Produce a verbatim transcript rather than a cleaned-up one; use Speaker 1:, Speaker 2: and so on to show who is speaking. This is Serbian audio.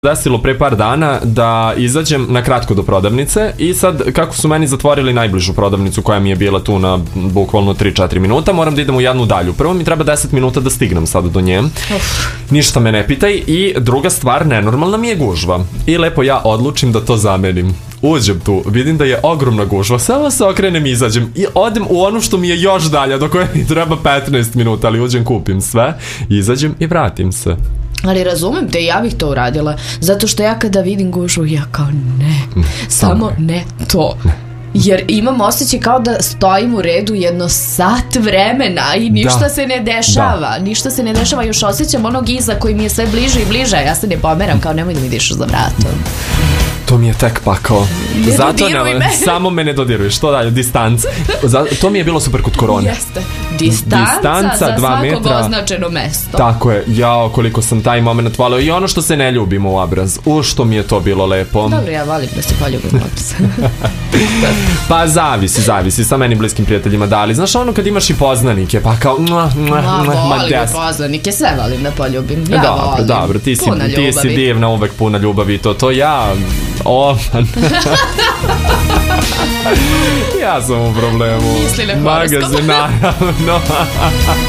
Speaker 1: desilo pre par dana da izađem na kratko do prodavnice i sad kako su meni zatvorili najbližu prodavnicu koja mi je bila tu na bukvalno tri četiri minuta, moram da idem u jednu dalju. Prvo mi treba deset minuta da stignem sada do nje. Uf. Ništa me ne pitaj i druga stvar, nenormalna mi je gužva. I lepo ja odlučim da to zamenim. Uđem tu, vidim da je ogromna gužva, samo se okrenem i izađem i odem u onu što mi je još dalje, do koje mi treba petnaest minuta, ali uđem, kupim sve, izađem i vratim se.
Speaker 2: Ali razumem te, ja bih to uradila, zato što ja kada vidim gužvu, ja kao ne, samo ne to. Jer imam osjećaj kao da stojim u redu jedno sat vremena i ništa da. se ne dešava. Da. Ništa se ne dešava, još osjećam onog iza koji mi je sve bliže i bliže. Ja se ne pomeram, kao nemoj da mi dišeš za vratom.
Speaker 1: To mi je tek pakao.
Speaker 2: Ne
Speaker 1: Zato
Speaker 2: dodiruj me.
Speaker 1: Samo me ne dodiruješ. Što dalje? Distanca. To mi je bilo super kod korone.
Speaker 2: Jeste. Distanca, Distanca za svakog metra. Označeno mesto.
Speaker 1: Tako je. Jao, koliko sam taj moment voleo. I ono što se ne ljubimo u obraz. U, što mi je to bilo lepo.
Speaker 2: Dobro, ja volim da se poljubim u obraz.
Speaker 1: Pa zavisi, zavisi. Sa meni bliskim prijateljima da. Ali znaš ono kad imaš i poznanike, pa kao... Ma,
Speaker 2: volim i poznanike. Sve volim da poljubim. Ja
Speaker 1: dobro,
Speaker 2: volim.
Speaker 1: Dobro, ti si, ti si divna, uvek puna ljubavi. To, to ja... O, ja sam u problemu.
Speaker 2: Misli na horoskop.
Speaker 1: Magazin, naravno.